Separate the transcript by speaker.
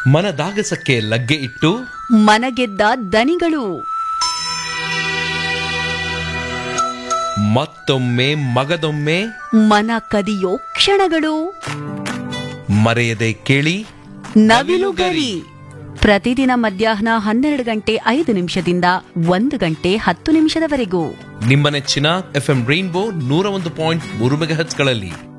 Speaker 1: ಮನದಾಗಸಕ್ಕೆ ಲಗ್ಗೆ ಇಟ್ಟು
Speaker 2: ಮನಗೆದ್ದ ದನಿಗಳು
Speaker 1: ಮತ್ತೊಮ್ಮೆ ಮಗದೊಮ್ಮೆ
Speaker 2: ಮನ ಕದಿಯೋ ಕ್ಷಣಗಳು
Speaker 1: ಮರೆಯದೆ ಕೇಳಿ
Speaker 2: ನವಿಲುಗರಿ. ಪ್ರತಿದಿನ ಮಧ್ಯಾಹ್ನ 12:05 1:10 ನಿಮಿಷದವರೆಗೂ
Speaker 1: ನಿಮ್ಮ ನೆಚ್ಚಿನ FM ರೈನ್ಬೋ 101.3 ಮೆಗಾಹರ್ಟ್ಸ್ಗಳಲ್ಲಿ.